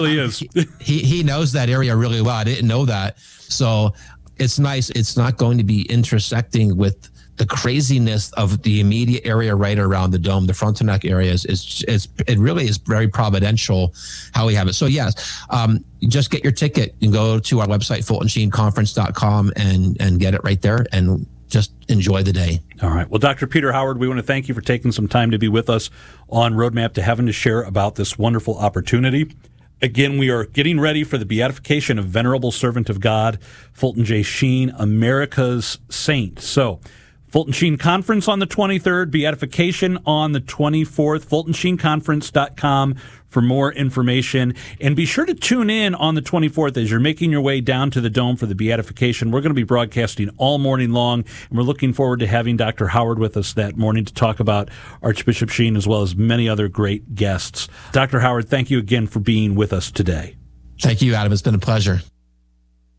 really is. He knows that area really well. I didn't know that. So it's nice. It's not going to be intersecting with the craziness of the immediate area right around the dome. The Frontenac area it really is very providential how we have it. So yes, just get your ticket and go to our website, FultonSheenConference.com, and get it right there and just enjoy the day. All right. Well, Dr. Peter Howard, we want to thank you for taking some time to be with us on Roadmap to Heaven to share about this wonderful opportunity. Again, we are getting ready for the beatification of Venerable Servant of God, Fulton J. Sheen, America's Saint. So, Fulton Sheen Conference on the 23rd, beatification on the 24th, FultonSheenConference.com for more information. And be sure to tune in on the 24th as you're making your way down to the Dome for the beatification. We're going to be broadcasting all morning long, and we're looking forward to having Dr. Howard with us that morning to talk about Archbishop Sheen as well as many other great guests. Dr. Howard, thank you again for being with us today. Thank you, Adam. It's been a pleasure.